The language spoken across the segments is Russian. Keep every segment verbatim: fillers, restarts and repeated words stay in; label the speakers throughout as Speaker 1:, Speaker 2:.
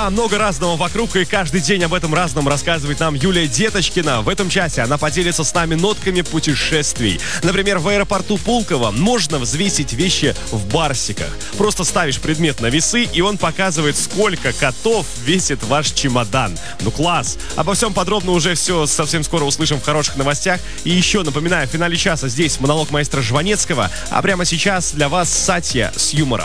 Speaker 1: Да, много разного вокруг, и каждый день об этом разном рассказывает нам Юлия Деточкина. В этом часе она поделится с нами нотками путешествий. Например, в аэропорту Пулково можно взвесить вещи в барсиках. Просто ставишь предмет на весы, и он показывает, сколько котов весит ваш чемодан. Ну класс! Обо всем подробно уже все совсем скоро услышим в хороших новостях. И еще напоминаю, в финале часа здесь монолог маэстро Жванецкого, а прямо сейчас для вас Сатья с юмором.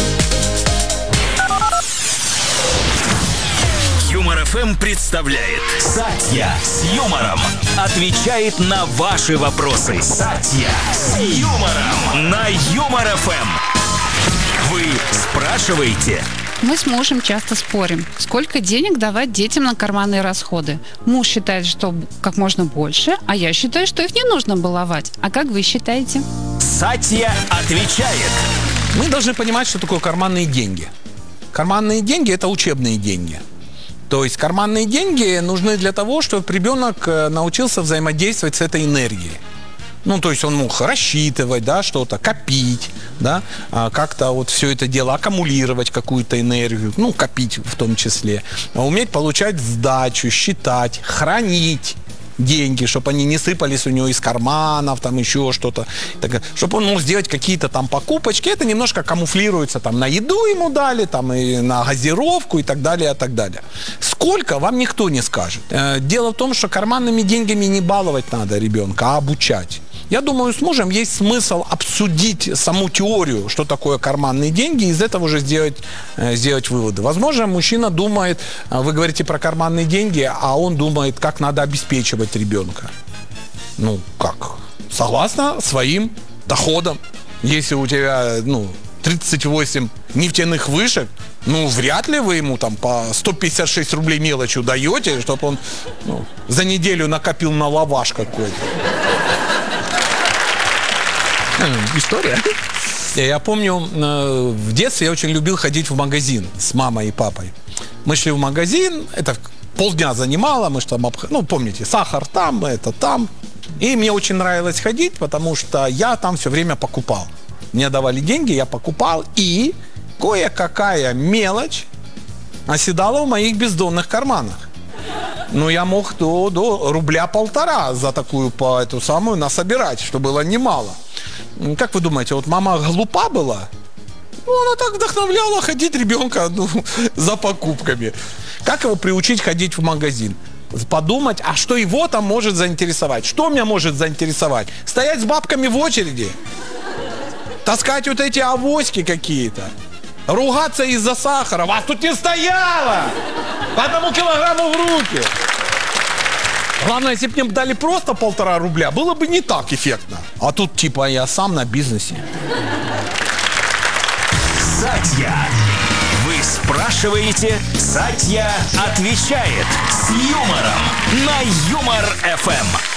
Speaker 2: Юмор эф эм представляет Сатья с юмором. Отвечает на ваши вопросы. Сатья с юмором на Юмор эф эм. Вы спрашиваете?
Speaker 3: Мы с мужем часто спорим, сколько денег давать детям на карманные расходы. Муж считает, что как можно больше, а я считаю, что их не нужно баловать. А как вы считаете?
Speaker 2: Сатья отвечает.
Speaker 4: Мы должны понимать, что такое карманные деньги. Карманные деньги – это учебные деньги. То есть карманные деньги нужны для того, чтобы ребенок научился взаимодействовать с этой энергией. Ну, то есть он мог рассчитывать, да, что-то, копить, да, как-то вот все это дело, аккумулировать какую-то энергию, ну, копить в том числе, уметь получать сдачу, считать, хранить деньги, чтобы они не сыпались у него из карманов, там еще что-то, чтобы он мог сделать какие-то там покупочки. Это немножко камуфлируется, там на еду ему дали, там и на газировку и так далее, и так далее. Сколько, вам никто не скажет. Дело в том, что карманными деньгами не баловать надо ребенка, а обучать. Я думаю, с мужем есть смысл обсудить саму теорию, что такое карманные деньги, и из этого уже сделать, сделать выводы. Возможно, мужчина думает, вы говорите про карманные деньги, а он думает, как надо обеспечивать ребенка. Ну, как? Согласно своим доходам. Если у тебя, ну, тридцать восемь нефтяных вышек, ну, вряд ли вы ему там по сто пятьдесят шесть рублей мелочью даете, чтобы он, ну, за неделю накопил на лаваш какой-то. История. Я помню, в детстве я очень любил ходить в магазин с мамой и папой. Мы шли в магазин, это полдня занимало, мы что там, ну, помните, сахар там, это там. И мне очень нравилось ходить, потому что я там все время покупал. Мне давали деньги, я покупал, и кое-какая мелочь оседала в моих бездонных карманах. Ну, я мог до, до рубля полтора за такую, по эту самую, насобирать, что было немало. Как вы думаете, вот мама глупа была? Ну, она так вдохновляла ходить ребенка, ну, за покупками. Как его приучить ходить в магазин? Подумать, а что его там может заинтересовать? Что меня может заинтересовать? Стоять с бабками в очереди? Таскать вот эти авоськи какие-то? Ругаться из-за сахара? Вас тут не стояло! По одному килограмму в руки! Главное, если бы мне дали просто полтора рубля, было бы не так эффектно. А тут типа я сам на бизнесе.
Speaker 2: Сатья. Вы спрашиваете, Сатья отвечает с юмором на Юмор эф эм.